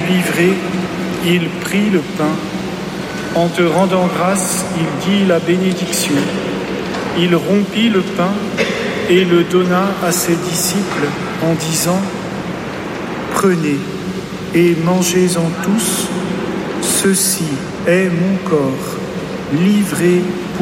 livré, il prit le pain. En te rendant grâce, il dit la bénédiction. Il rompit le pain et le donna à ses disciples en disant : « Prenez et mangez-en tous, ceci est mon corps, livré pour vous. »